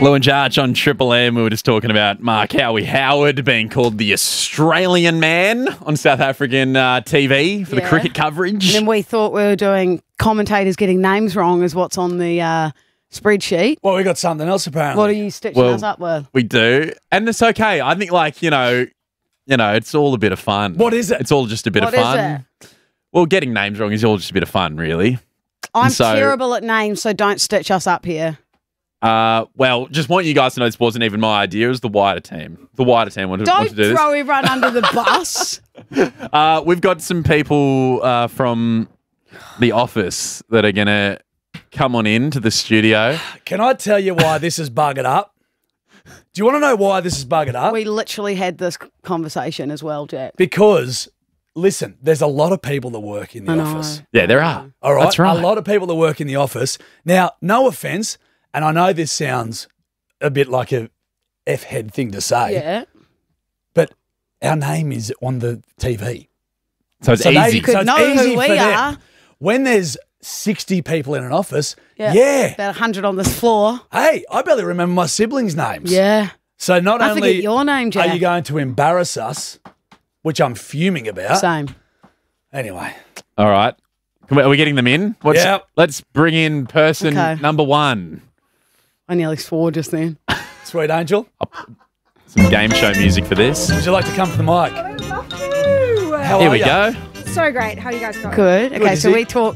Lou and Jarch on Triple M. We were just talking about Mark Howie Howard being called the Australian man on South African TV for the cricket coverage. And then we thought we were doing commentators getting names wrong is what's on the spreadsheet. Well, we got something else apparently. What are you stitching us up with? We do. And it's okay. I think, like, you know, it's all a bit of fun. What is it? It's all just a bit of What fun. is it? Well, getting names wrong is all just a bit of fun, really. I'm terrible at names, so don't stitch us up here. Well, just want you guys to know this wasn't even my idea. It was the wider team. The wider team wanted to do this. Don't throw everyone under the bus. We've got some people from the office that are going to come on in to the studio. Can I tell you why this is buggered up? Do you want to know why this is buggered up? We literally had this conversation as well, Jack. Because, listen, there's a lot of people that work in the office. Yeah, there are. All right? That's right. A lot of people that work in the office. Now, no offense, and I know this sounds a bit like a F-head thing to say, Yeah. but our name is on the TV. So it's easy. You could know who we are. When there's 60 people in an office, About 100 on this floor. Hey, I barely remember my siblings' names. Yeah. So not I only forget your name, Jack. are you going to embarrass us, which I'm fuming about. Same. Anyway. All right. Are we getting them in? Yep. Let's bring in person number one. I nearly swore just then. Sweet Angel. Some game show music for this. Would you like to come to the mic? I would love to. How Here are we ya? go. So great. How you guys going? Good. Okay, so Izzy. we talk.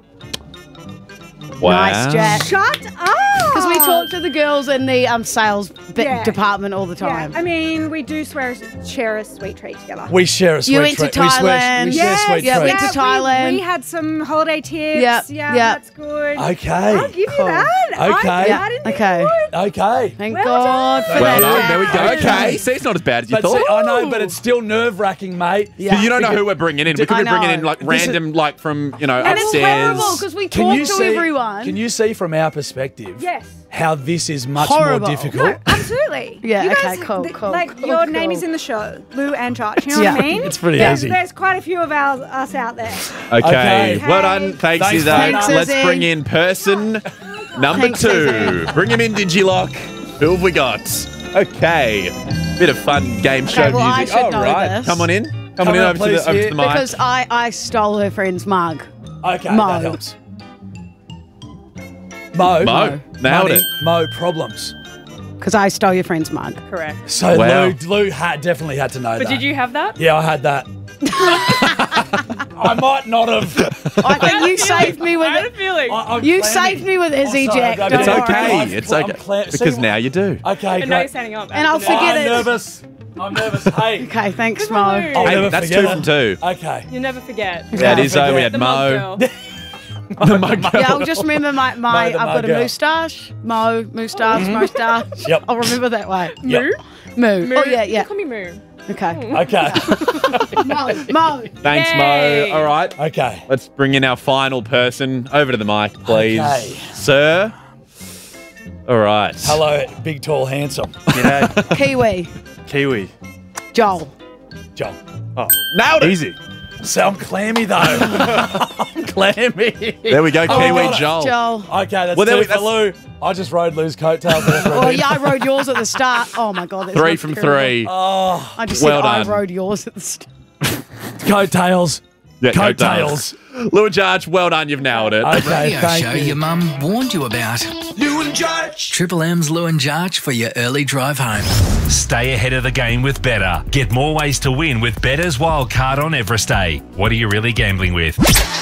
Wow. Nice, Jack. Shut up. Because we talk to the girls in the sales Yeah. department all the Yeah, time. I mean, we do share a sweet treat together. We share a sweet You went to treat. We Thailand. share Yes, sweet yeah, treats. went to Thailand. We had some holiday tips. Yep, Yeah, yep. that's good. Okay. I'll give Cool. you that. Okay. I'm Yeah, glad in the okay. mood. Okay. Thank Well God done. for Well that. done. Jack. There we go. Okay. Okay. See, it's not as bad as you But thought. see, I know, but it's still nerve-wracking, mate. Yeah. Because you don't know who we're bringing in. We could I be bringing know. in like This random, like from, you know, And it's upstairs. horrible because we Can talk you to see, everyone. Can you see from our perspective Yes. how this is much Horrible. more difficult? No, absolutely. Yeah, You okay, guys, cool, cool, Like, cool, your name cool. is in the show, Lou and Josh. You know Yeah. what I mean? It's pretty There's- easy. There's quite a few of us out there. Okay. Okay. Well done. Thanks, Thanks, Izzy. Thanks, Let's Izzy. bring in person number Thanks, 2. Izzy. Bring him in, Digilock. Who have we got? Okay. Bit of fun game show well, I music. should All know right. this. Come on in. Come on Come in on, over to please, the here. mic. Because I stole her friend's mug. Okay, Mo. that helps. Mo. Mo. Nailed Money, it. Mo problems. Because I stole your friend's mug. Correct. So Wow. Lou definitely had to know But that. did you have that? Yeah, I had that. I might not have. I think you saved me with I had a it. feeling. I'm You planning. saved me with Izzy, Oh, sorry, Jack. go Don't It's back. worry. okay. I've- It's I'm okay. plan- Because See- now you do. Okay, and now you're great. standing up. And I'll after that. forget I'm it. nervous. I'm nervous. Hey. Okay, thanks, Mo. I'll Hey, never that's forget 2 it. from 2. Okay. You'll never forget. That is, we had The mug Mo. girl. The mug girl. Yeah, I'll just remember my Mo I've the got mug a girl. moustache. Mo, moustache, moustache. Yep. I'll remember that way. Yep. Moo. Moo. Oh, yeah, You yeah. call me Moo. Okay. Okay. Mo. Thanks, Yay. Mo. All right. Okay. Let's bring in our final person. Over to the mic, please. Okay. Sir. All right. Hello, big, tall, handsome. G'day. Kiwi. Kiwi. Joel. John. Nailed it. Easy. So I'm clammy though. I'm clammy. There we go, Oh, Kiwi got it. Joel. Joel. Okay, that's Well, there two we- for Lou. I just rode Lou's coattails there for a Oh, bit. yeah, I rode yours at the start. Oh, my God. That's 3 not from terrible. 3. Oh, I just Well said I done. rode yours at the start. coattails. Yeah, Coattails. Lou and Jarch, well done. You've nailed it. Okay, Radio thank show you. your mum warned you about. Lou and Jarch. Triple M's Lou and Jarch for your early drive home. Stay ahead of the game with Betr. Get more ways to win with Better's Wildcard on Everest Day. What are you really gambling with?